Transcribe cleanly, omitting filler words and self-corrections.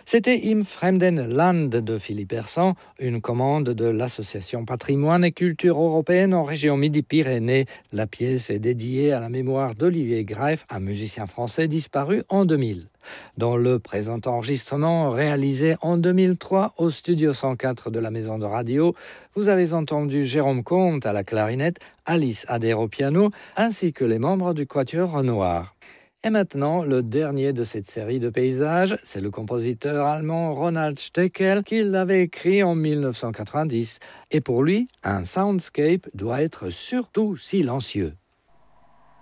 C'était Im Fremden Land de Philippe Hersant, une commande de l'Association Patrimoine et Culture Européenne en région Midi-Pyrénées. La pièce est dédiée à la mémoire d'Olivier Greif, un musicien français disparu en 2000. Dans le présent enregistrement réalisé en 2003 au studio 104 de la Maison de Radio, vous avez entendu Jérôme Comte à la clarinette, Alice Adair au piano, ainsi que les membres du Quatuor Renoir. Et maintenant, le dernier de cette série de paysages, c'est le compositeur allemand Ronald Steckel qui l'avait écrit en 1990. Et pour lui, un soundscape doit être surtout silencieux.